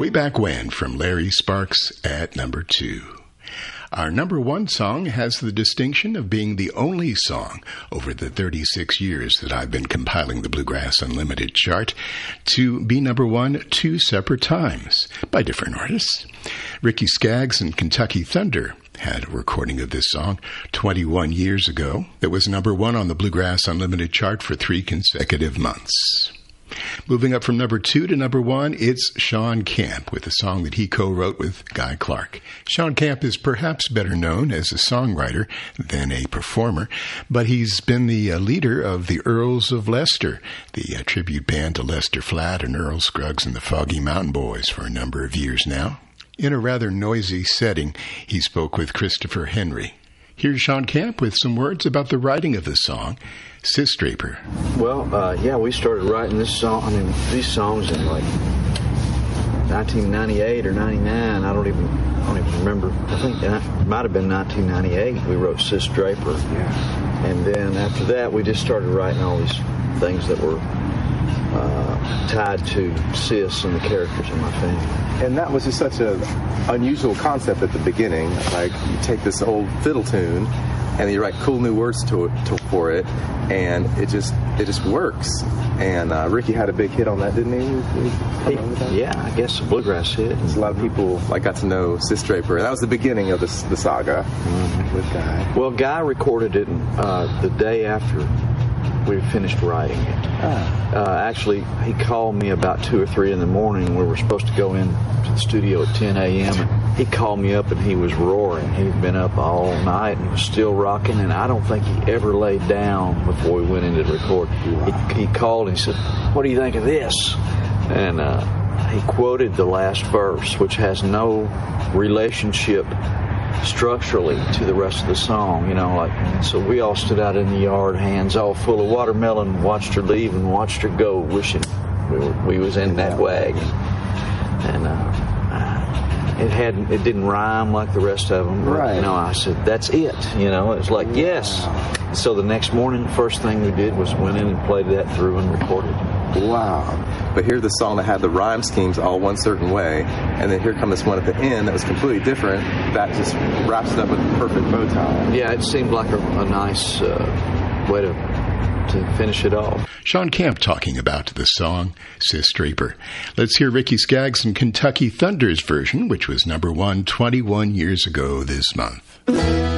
Way Back When from Larry Sparks at number 2. Our number 1 song has the distinction of being the only song over the 36 years that I've been compiling the Bluegrass Unlimited chart to be number 1 2 separate times by different artists. Ricky Skaggs and Kentucky Thunder had a recording of this song 21 years ago that was number 1 on the Bluegrass Unlimited chart for 3 consecutive months. Moving up from number 2 to number 1, it's Shawn Camp with a song that he co-wrote with Guy Clark. Shawn Camp is perhaps better known as a songwriter than a performer, but he's been the leader of the Earls of Leicester, the tribute band to Lester Flatt and Earl Scruggs and the Foggy Mountain Boys for a number of years now. In a rather noisy setting, he spoke with Christopher Henry. Here's Shawn Camp with some words about the writing of the song, Sis Draper. Well, we started writing these songs in like 1998 or 99. I don't even remember. I think it might have been 1998 we wrote Sis Draper. Yeah. And then after that, we just started writing all these things that were tied to Sis and the characters in my family. And that was just such an unusual concept at the beginning. Like, you take this old fiddle tune and you write cool new words for it, and it just works. And Ricky had a big hit on that, didn't he? Yeah, I guess a bluegrass hit. A lot of people got to know Sis Draper. That was the beginning of the saga with Guy. Well, Guy recorded it the day after we finished writing it. Actually, he called me about 2 or 3 in the morning. We were supposed to go in to the studio at 10 a.m. And he called me up and he was roaring. He'd been up all night and was still rocking, and I don't think he ever laid down before we went in to record. Wow. He called and he said, "What do you think of this?" And he quoted the last verse, which has no relationship structurally to the rest of the song, so we all stood out in the yard, hands all full of watermelon, watched her leave and watched her go, wishing we was in that wagon. And it didn't rhyme like the rest of them. Right. I said, that's it. It was like, yes. So the next morning, the first thing we did was went in and played that through and recorded. Wow. But here's the song that had the rhyme schemes all one certain way, and then here comes this one at the end that was completely different, that just wraps it up with a perfect bow tie. Yeah, it seemed like a nice way to finish it off. Shawn Camp talking about the song Sis Draper. Let's hear Ricky Skaggs and Kentucky Thunder's version, which was number 1 21 years ago this month.